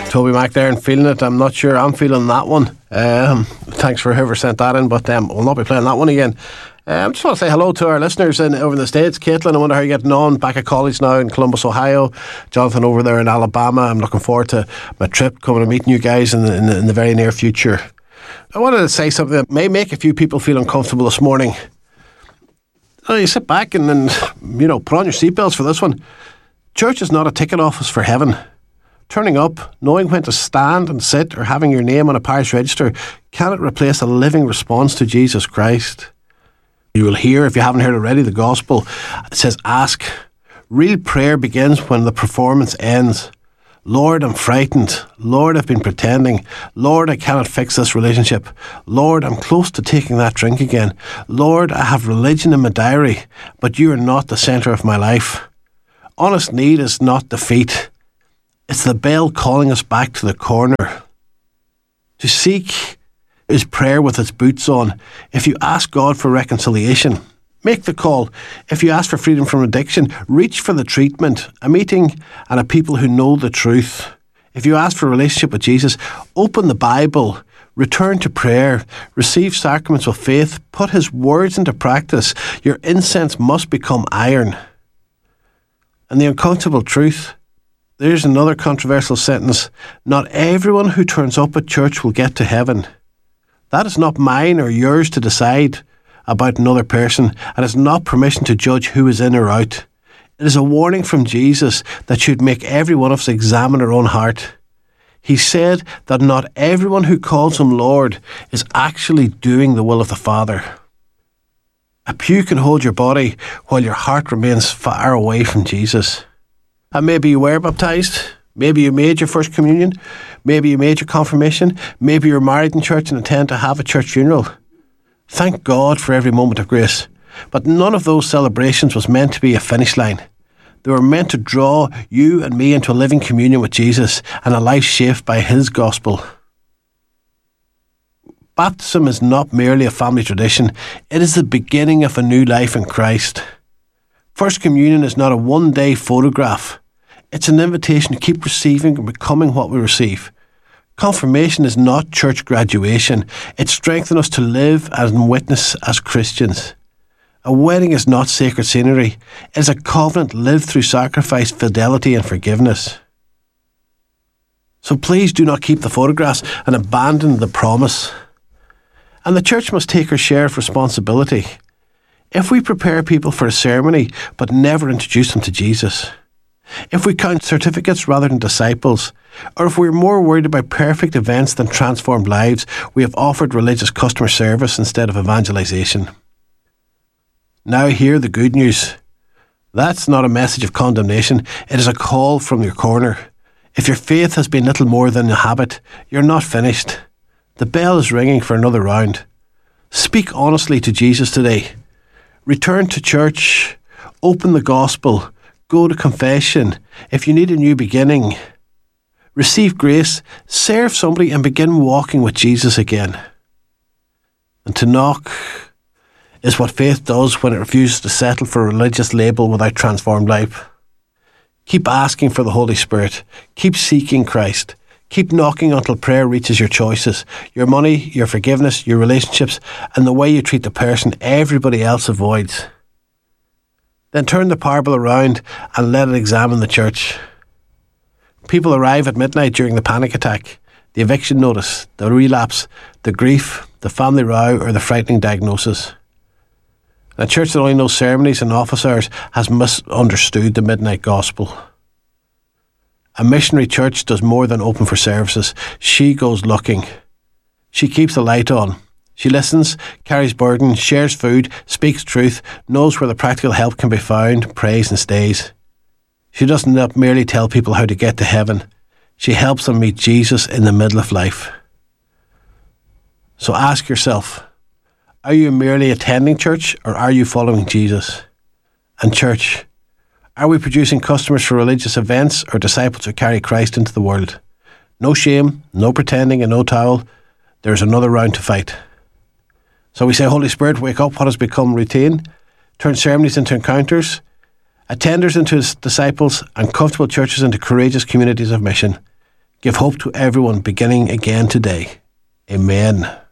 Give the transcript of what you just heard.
Toby Mac there and feeling it. I'm not sure I'm feeling that one. Thanks for whoever sent that in, but we'll not be playing that one again. I just want to say hello to our listeners over in the States. Caitlin, I wonder how you're getting on back at college now in Columbus, Ohio. Jonathan over there in Alabama. I'm looking forward to my trip, coming and meeting you guys in the very near future. I wanted to say something that may make a few people feel uncomfortable this morning. You sit back and then, put on your seatbelts for this one. Church is not a ticket office for heaven. Turning up, knowing when to stand and sit, or having your name on a parish register cannot replace a living response to Jesus Christ. You will hear, if you haven't heard already, the gospel. It says, ask. Real prayer begins when the performance ends. Lord, I'm frightened. Lord, I've been pretending. Lord, I cannot fix this relationship. Lord, I'm close to taking that drink again. Lord, I have religion in my diary, but you are not the centre of my life. Honest need is not defeat. It's the bell calling us back to the corner. To seek is prayer with its boots on. If you ask God for reconciliation, make the call. If you ask for freedom from addiction, reach for the treatment, a meeting and a people who know the truth. If you ask for a relationship with Jesus, open the Bible, return to prayer, receive sacraments with faith, put his words into practice. Your incense must become iron. And the uncomfortable truth, there's another controversial sentence. Not everyone who turns up at church will get to heaven. That is not mine or yours to decide about another person, and is not permission to judge who is in or out. It is a warning from Jesus that should make every one of us examine our own heart. He said that not everyone who calls him Lord is actually doing the will of the Father. A pew can hold your body while your heart remains far away from Jesus. And maybe you were baptised, maybe you made your first communion, maybe you made your confirmation, maybe you're married in church and intend to have a church funeral. Thank God for every moment of grace. But none of those celebrations was meant to be a finish line. They were meant to draw you and me into a living communion with Jesus and a life shaped by his gospel. Baptism is not merely a family tradition, it is the beginning of a new life in Christ. First Communion is not a one-day photograph. It's an invitation to keep receiving and becoming what we receive. Confirmation is not church graduation. It strengthens us to live and witness as Christians. A wedding is not sacred scenery. It is a covenant lived through sacrifice, fidelity and forgiveness. So please do not keep the photographs and abandon the promise. And the church must take her share of responsibility. If we prepare people for a ceremony but never introduce them to Jesus, if we count certificates rather than disciples, or if we're more worried about perfect events than transformed lives, we have offered religious customer service instead of evangelization. Now hear the good news. That's not a message of condemnation, it is a call from your corner. If your faith has been little more than a habit, you're not finished. The bell is ringing for another round. Speak honestly to Jesus today. Return to church, open the gospel, go to confession. If you need a new beginning, receive grace, serve somebody and begin walking with Jesus again. And to knock is what faith does when it refuses to settle for a religious label without transformed life. Keep asking for the Holy Spirit. Keep seeking Christ. Keep knocking until prayer reaches your choices, your money, your forgiveness, your relationships, and the way you treat the person everybody else avoids. Then turn the parable around and let it examine the church. People arrive at midnight during the panic attack, the eviction notice, the relapse, the grief, the family row, or the frightening diagnosis. A church that only knows ceremonies and office hours has misunderstood the midnight gospel. A missionary church does more than open for services. She goes looking. She keeps the light on. She listens, carries burden, shares food, speaks truth, knows where the practical help can be found, prays and stays. She doesn't not merely tell people how to get to heaven. She helps them meet Jesus in the middle of life. So ask yourself, are you merely attending church or are you following Jesus? And church, are we producing customers for religious events or disciples who carry Christ into the world? No shame, no pretending and no towel. There's another round to fight. So we say, Holy Spirit, wake up what has become routine, turn ceremonies into encounters, attenders into disciples, and comfortable churches into courageous communities of mission. give hope to everyone beginning again today. Amen.